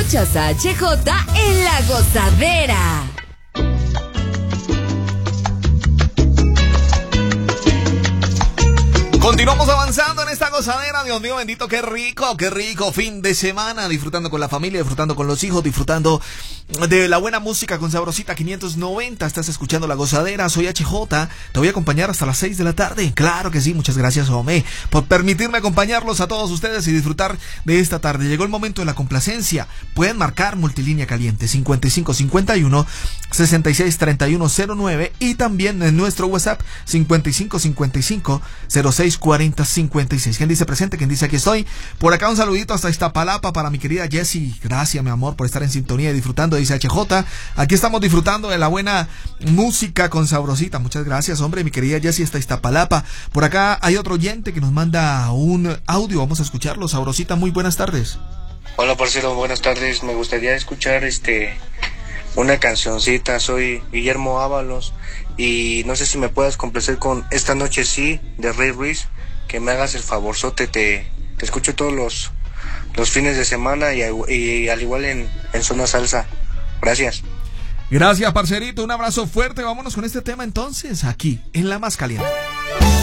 Escuchas a HJ en La Gozadera. Continuamos avanzando en esta gozadera, Dios mío bendito, qué rico, fin de semana, disfrutando con la familia, disfrutando con los hijos, disfrutando de la buena música con Sabrosita 590, estás escuchando La Gozadera, soy HJ, te voy a acompañar hasta las 6 de la tarde, claro que sí, muchas gracias Omé, por permitirme acompañarlos a todos ustedes y disfrutar de esta tarde. Llegó el momento de la complacencia, pueden marcar multilínea caliente 5551 663109 y también en nuestro WhatsApp 5555 064056. ¿Quién dice presente? ¿Quién dice aquí estoy? Por acá un saludito hasta Iztapalapa para mi querida Jessie. Gracias, mi amor, por estar en sintonía y disfrutando, dice HJ. Aquí estamos disfrutando de la buena música con Sabrosita. Muchas gracias, hombre, mi querida Jessie hasta Iztapalapa. Por acá hay otro oyente que nos manda un audio. Vamos a escucharlo. Sabrosita, muy buenas tardes. Hola, parcero, buenas tardes. Me gustaría escuchar una cancioncita. Soy Guillermo Ábalos y no sé si me puedas complacer con Esta Noche Sí de Ray Ruiz, que me hagas el favorzote. Te escucho todos los fines de semana y al igual en Zona Salsa. Gracias. Gracias, parcerito, un abrazo fuerte. Vámonos con este tema entonces aquí en La Más Caliente.